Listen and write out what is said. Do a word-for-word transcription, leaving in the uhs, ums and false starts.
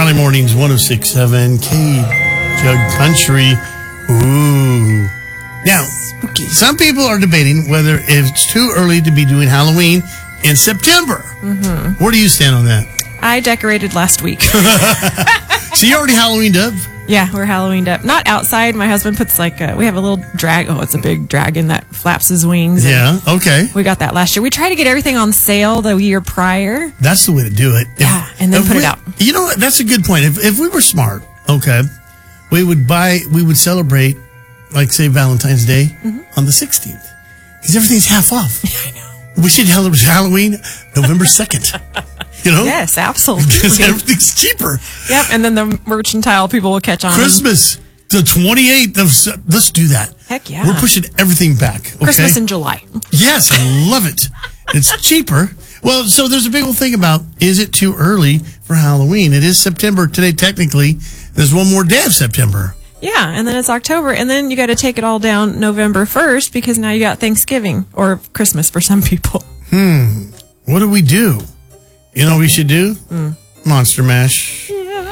Valley Mornings, one oh six point seven, K-Jug Country. Ooh. Now, Spooky. Some people are debating whether it's too early to be doing Halloween in September. Mm-hmm. Where do you stand on that? I decorated last week. So you already Halloweened up? Yeah, we're Halloweened up. Not outside. My husband puts like, a, we have a little drag. Oh, it's a big dragon that flaps his wings. Yeah, okay. We got that last year. We try to get everything on sale the year prior. That's the way to do it. Yeah, and then put we, it out. You know what? That's a good point. If if we were smart, okay, we would buy, we would celebrate, like, say, Valentine's Day mm-hmm. on the sixteenth. Because everything's half off. I know. We should have Halloween November second. You know? Yes, absolutely. Because everything's cheaper. Yep, and then the mercantile people will catch on. Christmas, the twenty-eighth of, se- let's do that. Heck yeah. We're pushing everything back. Okay? Christmas in July. Yes, I love it. It's cheaper. Well, so there's a big old thing about, is it too early for Halloween? It is September today, technically. There's one more day of September. Yeah, and then it's October, and then you got to take it all down November first because now you got Thanksgiving or Christmas for some people. Hmm. What do we do? You know what we should do? Mm. Monster Mash.